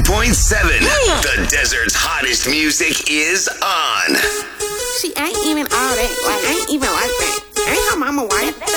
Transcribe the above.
The desert's hottest music is on. She ain't even all that. Like, ain't even like that. Ain't her mama white.